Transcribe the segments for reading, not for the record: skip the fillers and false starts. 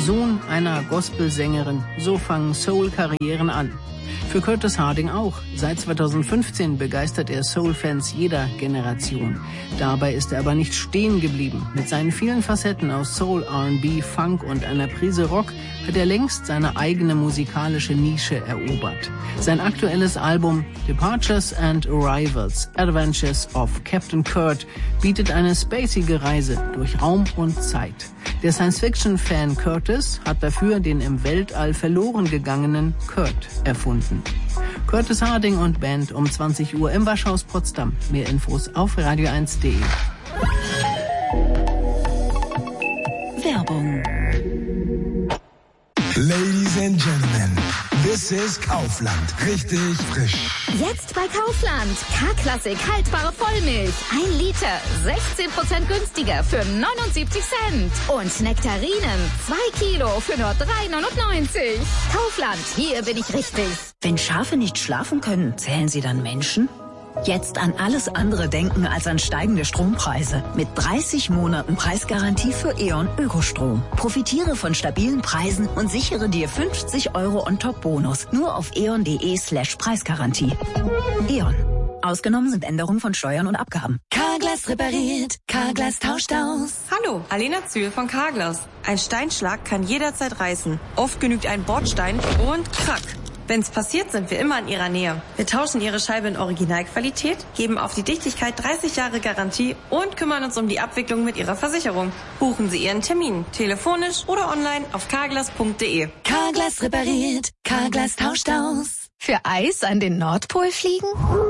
Sohn einer Gospelsängerin. So fangen Soul-Karrieren an. Für Curtis Harding auch. Seit 2015 begeistert er Soul-Fans jeder Generation. Dabei ist er aber nicht stehen geblieben. Mit seinen vielen Facetten aus Soul, R&B, Funk und einer Prise Rock hat er längst seine eigene musikalische Nische erobert. Sein aktuelles Album Departures and Arrivals, Adventures of Captain Kurt bietet eine spacige Reise durch Raum und Zeit. Der Science-Fiction-Fan Curtis hat dafür den im Weltall verloren gegangenen Kurt erfunden. Curtis Harding und Band um 20 Uhr im Waschhaus Potsdam. Mehr Infos auf radio1.de. Werbung. Ladies and Gentlemen, this is Kaufland. Richtig frisch. Jetzt bei Kaufland. K-Klassik haltbare Vollmilch. 1 Liter. 16% günstiger für 79 Cent. Und Nektarinen. 2 Kilo für nur 3,99. Kaufland. Hier bin ich richtig. Wenn Schafe nicht schlafen können, zählen sie dann Menschen? Jetzt an alles andere denken als an steigende Strompreise. Mit 30 Monaten Preisgarantie für E.ON Ökostrom. Profitiere von stabilen Preisen und sichere dir 50 € On-Top-Bonus. Nur auf eon.de/Preisgarantie. E.ON. Ausgenommen sind Änderungen von Steuern und Abgaben. Carglass repariert, Carglass tauscht aus. Hallo, Alena Zühl von Carglass. Ein Steinschlag kann jederzeit reißen. Oft genügt ein Bordstein und krack. Wenn's passiert, sind wir immer in Ihrer Nähe. Wir tauschen Ihre Scheibe in Originalqualität, geben auf die Dichtigkeit 30 Jahre Garantie und kümmern uns um die Abwicklung mit Ihrer Versicherung. Buchen Sie Ihren Termin, telefonisch oder online auf carglass.de. Carglass repariert, Carglass tauscht aus. Für Eis an den Nordpol fliegen?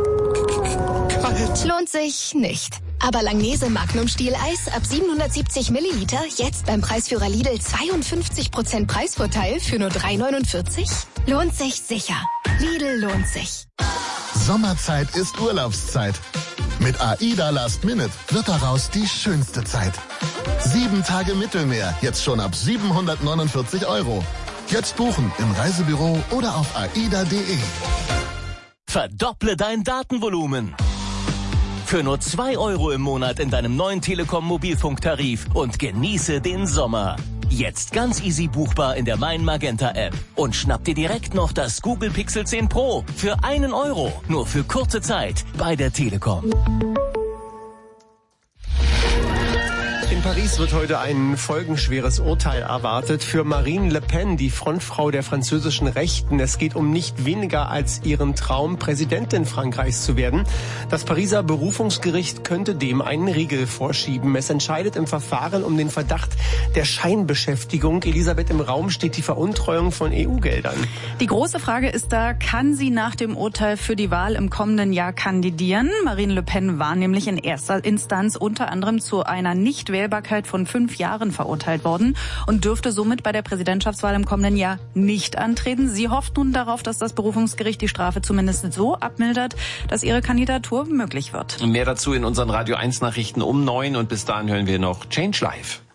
Lohnt sich nicht. Aber Langnese Magnum Stieleis ab 770 Milliliter jetzt beim Preisführer Lidl 52% Preisvorteil für nur 3,49? Lohnt sich sicher. Lidl lohnt sich. Sommerzeit ist Urlaubszeit. Mit AIDA Last Minute wird daraus die schönste Zeit. 7 Tage Mittelmeer, jetzt schon ab 749 €. Jetzt buchen im Reisebüro oder auf aida.de. Verdopple dein Datenvolumen. Für nur 2 € im Monat in deinem neuen Telekom Mobilfunktarif und genieße den Sommer. Jetzt ganz easy buchbar in der Mein Magenta App. Und schnapp dir direkt noch das Google Pixel 10 Pro für 1 €. Nur für kurze Zeit bei der Telekom. In Paris wird heute ein folgenschweres Urteil erwartet für Marine Le Pen, die Frontfrau der französischen Rechten. Es geht um nicht weniger als ihren Traum, Präsidentin Frankreichs zu werden. Das Pariser Berufungsgericht könnte dem einen Riegel vorschieben. Es entscheidet im Verfahren um den Verdacht der Scheinbeschäftigung. Elisabeth, im Raum steht die Veruntreuung von EU-Geldern. Die große Frage ist da, kann sie nach dem Urteil für die Wahl im kommenden Jahr kandidieren? Marine Le Pen war nämlich in erster Instanz unter anderem zu einer Nichtwählbarkeit von 5 Jahren verurteilt worden und dürfte somit bei der Präsidentschaftswahl im kommenden Jahr nicht antreten. Sie hofft nun darauf, dass das Berufungsgericht die Strafe zumindest so abmildert, dass ihre Kandidatur möglich wird. Mehr dazu in unseren Radio 1 Nachrichten um 9 und bis dahin hören wir noch Change Life.